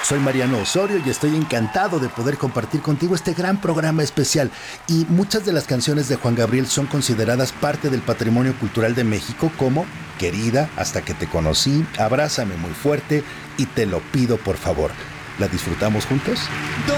Soy Mariano Osorio y estoy encantado de poder compartir contigo este gran programa especial. Y muchas de las canciones de Juan Gabriel son consideradas parte del patrimonio cultural de México, como Querida, Hasta que te conocí, Abrázame muy fuerte y Te lo pido por favor. ¿La disfrutamos juntos?